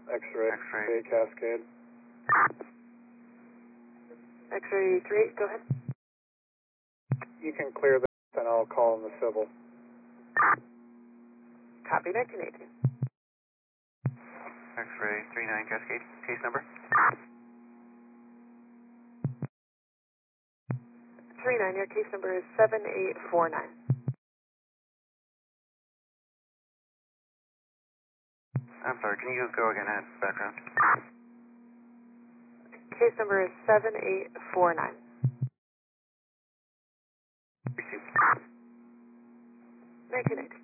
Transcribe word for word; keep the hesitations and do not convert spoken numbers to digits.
X-ray. X-ray. Cascade. X-ray three eight, go ahead. You can clear this and I'll call in the civil. Copy, nineteen eighteen. X-ray three nine Cascade. Case number? three nine, your case number is seven eight four nine. I'm sorry, can you go again at background? Case number is seven eight four nine. Received. nineteen eighteen.